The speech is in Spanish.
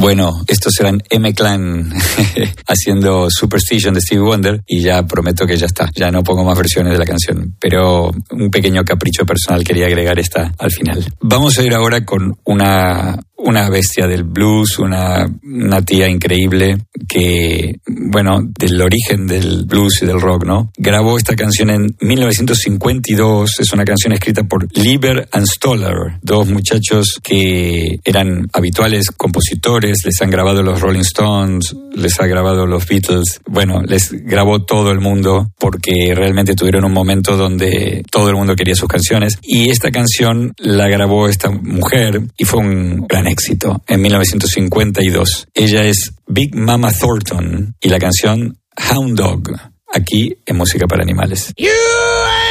Bueno, estos eran M-Clan haciendo Superstition de Stevie Wonder y ya prometo que ya está. Ya no pongo más versiones de la canción, pero un pequeño capricho personal quería agregar esta al final. Vamos a ir ahora con una bestia del blues, una tía increíble que, bueno, del origen del blues y del rock, ¿no? Grabó esta canción en 1952, es una canción escrita por Leiber and Stoller, dos muchachos que eran habituales compositores, les han grabado los Rolling Stones, les ha grabado los Beatles, bueno, les grabó todo el mundo porque realmente tuvieron un momento donde todo el mundo quería sus canciones y esta canción la grabó esta mujer y fue un gran éxito en 1952. Ella es Big Mama Thornton y la canción Hound Dog, aquí en Música para Animales.